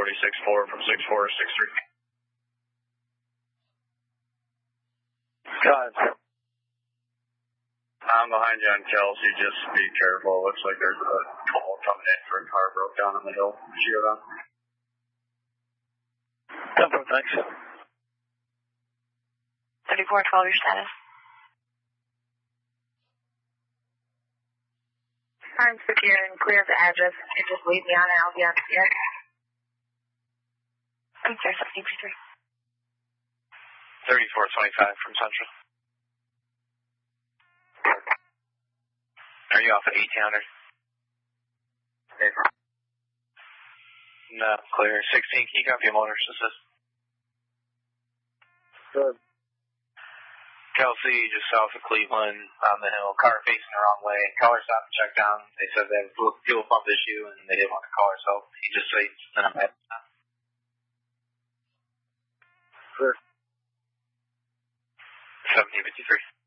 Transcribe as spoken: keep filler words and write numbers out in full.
forty-six four from six four six three. God. I'm behind you on Kelsey. Just be careful. Looks like there's a call coming in for a car broke down on the hill. Shoot on. Tempo, thanks. thirty-four twelve, your status. I'm secure and clear of the address. You just leave me on and I'll be on secure. I'm sorry, seventeen three. thirty-four twenty-five from Central. Are you off at eighteen hundred? No, clear. sixteen, can you copy a motorist assist? Good. Kelsey, just south of Cleveland, on the hill, car facing the wrong way. Caller stopped and checked down. They said they had a fuel pump issue and they didn't want to call herself. He just said, send him head. Sure. seventeen fifty-three.